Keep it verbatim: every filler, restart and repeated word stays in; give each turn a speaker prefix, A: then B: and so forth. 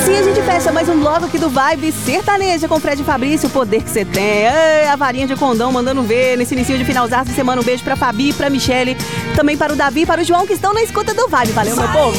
A: assim a gente fecha mais um bloco aqui do Vibe Sertaneja com Fred e Fabrício, o poder que você tem. Ai, a varinha de condão mandando ver nesse início de finalzaço de semana. Um beijo pra Fabi, pra Michele, também para o Davi e para o João que estão na escuta do Vibe. Valeu, meu povo!